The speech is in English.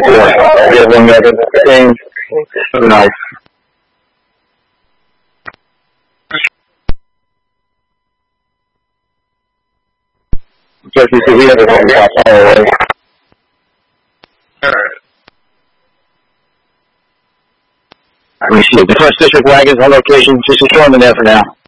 before. We have one other thing. Nice. Just you see, we have a one top away. Let me see. The first district wagons on location. Just inform them there for now.